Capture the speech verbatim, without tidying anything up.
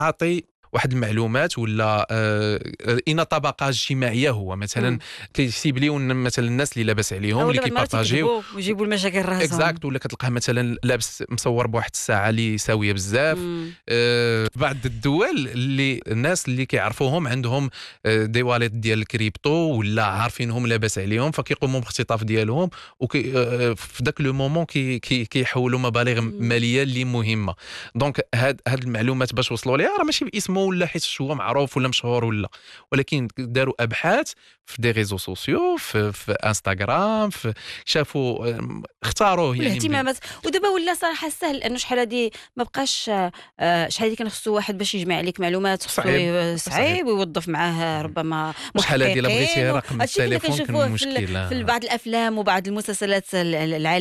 عطي واحد المعلومات ولا آه ان طبقه اجتماعيه، هو مثلا كيسيبليو مثلا الناس اللي لاباس عليهم اللي كيبارطاجيو ويجيبوا المشاكل راسهم اكزاكت، ولا كتلقاه مثلا لابس مصور بواحد الساعه اللي ساويه بزاف. آه بعض الدول اللي الناس اللي كيعرفوهم عندهم آه دي واليت ديال الكريبتو ولا عارفينهم لاباس عليهم، فكيقوموا باختطاف ديالهم وكي آه في ذاك لو مومون كي كيحولوا كي مبالغ ماليه اللي مهمه. دونك هاد هاد المعلومات باش وصلوا ليها راه ماشي باسمه ولا حيت هو معروف ولا مشهور ولا، ولكن داروا ابحاث في دي ريزو سوسيو، في, في انستغرام، في شافوا اختاروه يعني والاهتمامات. ودابا ولا صراحه سهل، لانه شحال هادي ما بقاش آه شحال هادي كان خصو واحد باش يجمع عليك معلومات، خصو صعيب صعيب ويوظف معاه ربما شحال هادي الا بغيتي محققين. رقم هادشي كنا التليفون كان كنشوفوه في, مشكل. في بعض الافلام وبعض المسلسلات العالميه